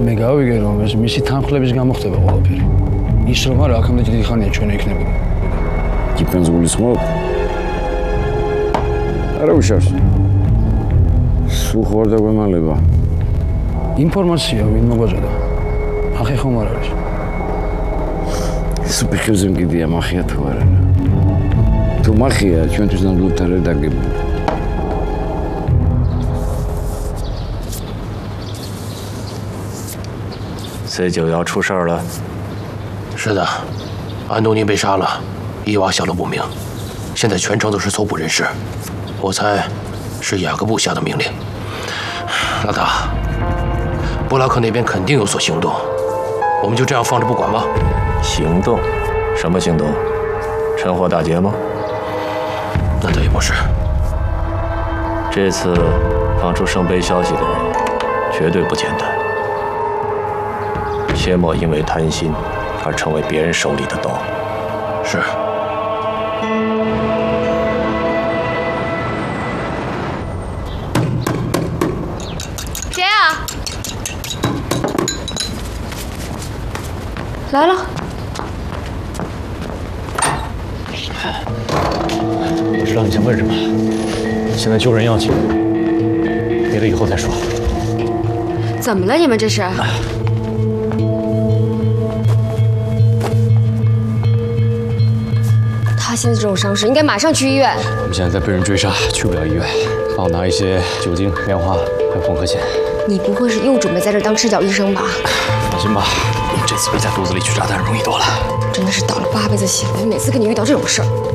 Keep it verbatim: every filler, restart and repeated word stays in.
მე გავიგე რომ ეს მისი თანხლების გამო ხდება ყველაფერი. ის რომ არა აქამდე დიდი ხანია ჩვენ იქნებოდა. კიპენს გულისხმობ? არა უშავს. სულ ხوار და გვემალება. ინფორმაცია ვინ მოგვაჭედა? ახი ხომ არ არის. სუპიხებზე მგიდია მახია თუ არა. თუ მახია ჩვენთვის ნამდვილად არ დაგებული. C 九幺出事了。 是的，安东尼被杀了，伊娃下落不明，现在全城都是搜捕人士。我猜是雅各布下的命令。老大，布拉克那边肯定有所行动，我们就这样放着不管吗？ 行动？什么行动？趁火打劫吗？ 那倒也不是。 这次放出圣杯消息的人绝对不简单。切莫因为贪心而成为别人手里的刀。 是。 谁啊？来了。 不知道你想问什么？现在救人要紧，别的以后再说。 怎么了？你们这是？他现在这种伤势，应该马上去医院。 我们现在在被人追杀，去不了医院。帮我拿一些酒精、棉花，还有缝合线。 你不会是又准备在这当赤脚医生吧？ 放心吧，这次比在肚子里取炸弹容易多了。 真的是倒了八辈子血，每次跟你遇到这种事儿。